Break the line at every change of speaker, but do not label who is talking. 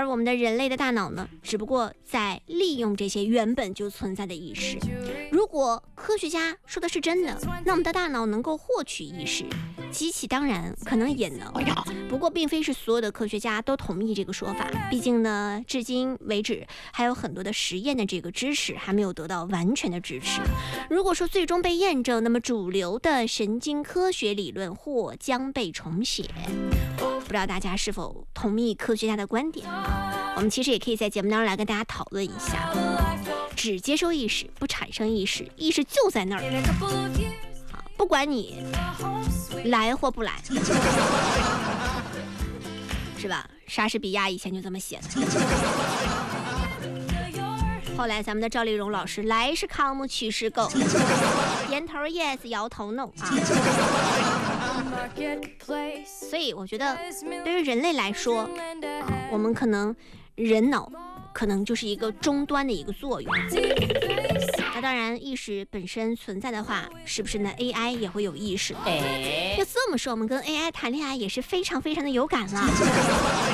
而我们的人类的大脑呢，只不过在利用这些原本就存在的意识。如果科学家说的是真的，那我们的大脑能够获取意识，机器当然可能也能。不过并非是所有的科学家都同意这个说法，毕竟呢，至今为止还有很多的实验的这个知识还没有得到完全的支持。如果说最终被验证，那么主流的神经科学理论或将被重写。不知道大家是否同意科学家的观点？我们其实也可以在节目当中来跟大家讨论一下。只接收意识，不产生意识，意识就在那儿，不管你来或不来，是吧？莎士比亚以前就这么写的。后来咱们的赵丽蓉老师，来是 come 去是 go， 点头 yes， 摇头 no 啊。所以我觉得对于人类来说，我们可能人脑可能就是一个终端的一个作用。那当然意识本身存在的话，是不是呢 AI 也会有意识？要这么说，我们跟 AI 谈恋爱也是非常非常的有感了。